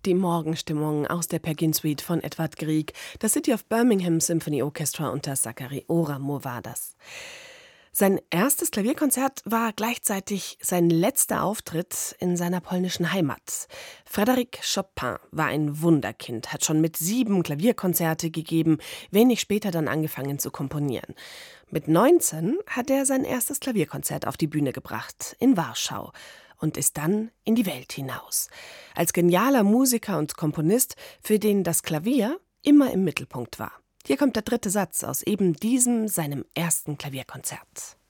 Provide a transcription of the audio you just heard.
Die Morgenstimmung aus der Pekin Suite von Edvard Grieg. Das City of Birmingham Symphony Orchestra unter Sakari Oramo war das. Sein erstes Klavierkonzert war gleichzeitig sein letzter Auftritt in seiner polnischen Heimat. Frédéric Chopin war ein Wunderkind, hat schon mit 7 Klavierkonzerte gegeben, wenig später dann angefangen zu komponieren. Mit 19 hat er sein erstes Klavierkonzert auf die Bühne gebracht, in Warschau. Und ist dann in die Welt hinaus. Als genialer Musiker und Komponist, für den das Klavier immer im Mittelpunkt war. Hier kommt der 3. Satz aus eben diesem, seinem ersten Klavierkonzert.